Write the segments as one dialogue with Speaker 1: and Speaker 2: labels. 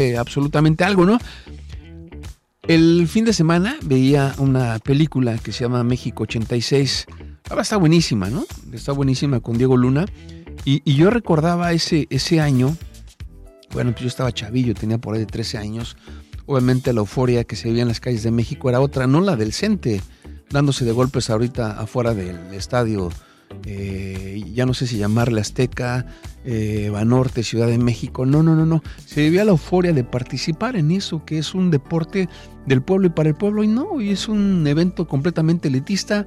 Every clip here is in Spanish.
Speaker 1: absolutamente algo, ¿no? El fin de semana veía una película que se llama México 86. Ahora está buenísima, ¿no? Está buenísima con Diego Luna. Y yo recordaba ese año. Bueno, pues yo estaba chavillo, tenía por ahí de 13 años. Obviamente la euforia que se vivía en las calles de México era otra, no la del CENTE, dándose de golpes ahorita afuera del estadio. Ya no sé si llamarle Azteca, Banorte, Ciudad de México. No. Se vivía la euforia de participar en eso, que es un deporte del pueblo y para el pueblo. Y no, y es un evento completamente elitista.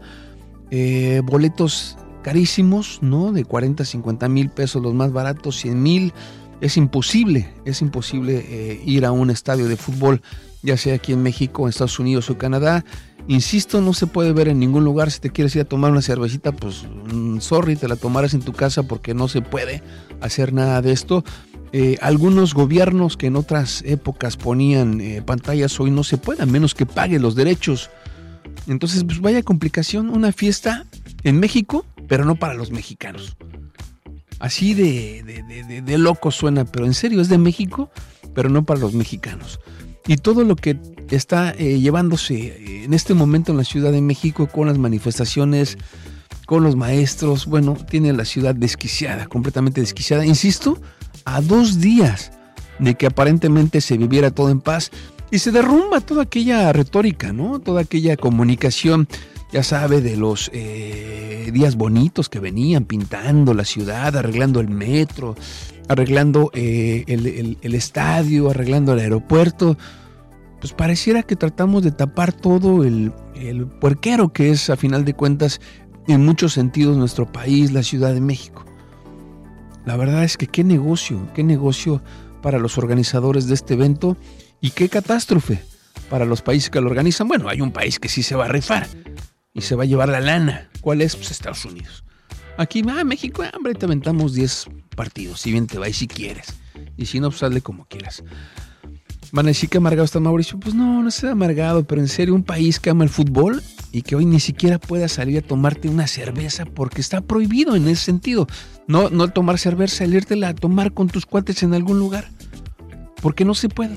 Speaker 1: Boletos carísimos, ¿no? De 40, 50 mil pesos, los más baratos, 100 mil. Es imposible ir a un estadio de fútbol, ya sea aquí en México, en Estados Unidos o Canadá. Insisto, no se puede ver en ningún lugar. Si te quieres ir a tomar una cervecita, pues sorry, te la tomarás en tu casa porque no se puede hacer nada de esto. Algunos gobiernos que en otras épocas ponían pantallas, hoy no se puede, a menos que pague los derechos. Entonces, pues vaya complicación, una fiesta en México, pero no para los mexicanos. Así de loco suena, pero en serio es de México, pero no para los mexicanos. Y todo lo que está llevándose en este momento en la Ciudad de México con las manifestaciones, con los maestros, bueno, tiene la ciudad desquiciada, completamente desquiciada. Insisto, a 2 días de que aparentemente se viviera todo en paz y se derrumba toda aquella retórica, ¿no? Toda aquella comunicación, ya sabe, de los días bonitos que venían pintando la ciudad, arreglando el metro, arreglando el estadio, arreglando el aeropuerto. Pues pareciera que tratamos de tapar todo el puerquero que es, a final de cuentas, en muchos sentidos nuestro país, la Ciudad de México. La verdad es que qué negocio para los organizadores de este evento y qué catástrofe para los países que lo organizan. Bueno, hay un país que sí se va a rifar y se va a llevar la lana. ¿Cuál es? Pues Estados Unidos. Aquí, México, hombre, te aventamos 10 partidos, si bien te va y si quieres. Y si no, pues hazle como quieras. Van a decir que amargado está Mauricio. Pues no está amargado, pero en serio, un país que ama el fútbol y que hoy ni siquiera pueda salir a tomarte una cerveza porque está prohibido en ese sentido. No tomar cerveza, salírtela a tomar con tus cuates en algún lugar. Porque no se puede.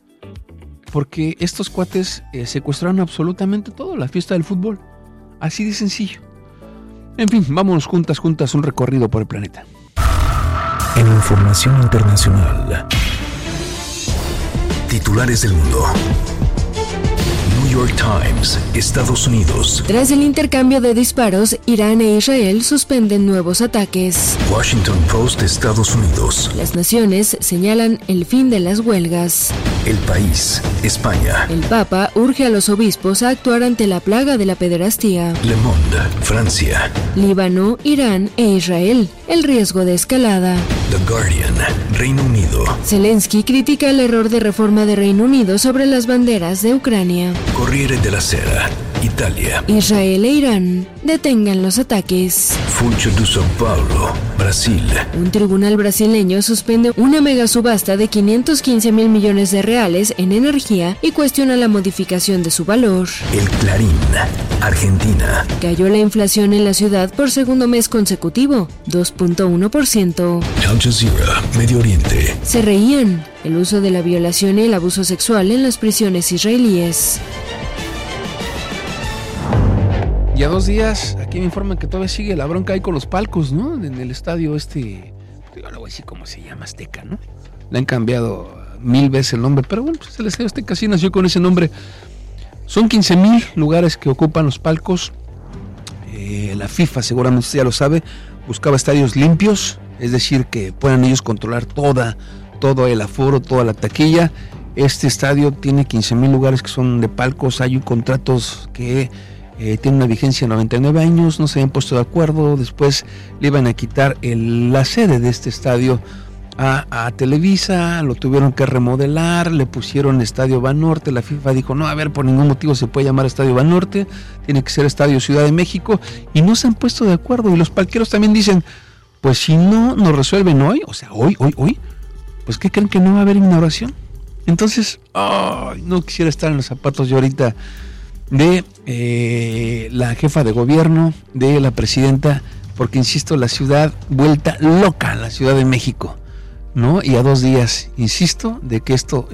Speaker 1: Porque estos cuates secuestraron absolutamente todo, la fiesta del fútbol. Así de sencillo. En fin, vámonos juntas, un recorrido por el planeta.
Speaker 2: En información internacional, titulares del mundo. New York Times, Estados Unidos.
Speaker 3: Tras el intercambio de disparos, Irán e Israel suspenden nuevos ataques.
Speaker 2: Washington Post, Estados Unidos.
Speaker 3: Las naciones señalan el fin de las huelgas.
Speaker 2: El País, España.
Speaker 3: El Papa urge a los obispos a actuar ante la plaga de la pederastía.
Speaker 2: Le Monde, Francia.
Speaker 3: Líbano, Irán e Israel. El riesgo de escalada.
Speaker 2: The Guardian, Reino Unido.
Speaker 3: Zelensky critica el error de reforma de Reino Unido sobre las banderas de Ucrania.
Speaker 2: Corriere della Sera, Italia.
Speaker 3: Israel e Irán detengan los ataques.
Speaker 2: Funcho de São Paulo, Brasil.
Speaker 3: Un tribunal brasileño suspende una mega subasta de 515 mil millones de reales en energía y cuestiona la modificación de su valor.
Speaker 2: El Clarín, Argentina.
Speaker 3: Cayó la inflación en la ciudad por segundo mes consecutivo, 2.1%.
Speaker 2: Al Jazeera, Medio Oriente.
Speaker 3: Se reían. El uso de la violación y el abuso sexual en las prisiones israelíes.
Speaker 1: Y a 2 días, aquí me informan que todavía sigue la bronca ahí con los palcos, ¿no? En el estadio yo no voy a decir cómo se llama, Azteca, ¿no? Le han cambiado 1000 veces el nombre, pero bueno, pues el estadio Azteca sí nació con ese nombre. Son 15,000 lugares que ocupan los palcos. La FIFA, seguramente usted ya lo sabe, buscaba estadios limpios, es decir, que puedan ellos controlar todo el aforo, toda la taquilla. Este estadio tiene 15,000 lugares que son de palcos, hay contratos que tienen una vigencia de 99 años, no se habían puesto de acuerdo, después le iban a quitar la sede de este estadio a Televisa, lo tuvieron que remodelar, le pusieron Estadio Banorte, la FIFA dijo, no, a ver, por ningún motivo se puede llamar Estadio Banorte, tiene que ser Estadio Ciudad de México, y no se han puesto de acuerdo, y los palqueros también dicen, pues si no nos resuelven hoy, o sea, hoy, pues ¿qué creen que no va a haber inauguración? Entonces, no quisiera estar en los zapatos yo ahorita de la jefa de gobierno, de la presidenta, porque insisto, la ciudad vuelta loca, la Ciudad de México, ¿no? Y a 2 días, insisto, de que esto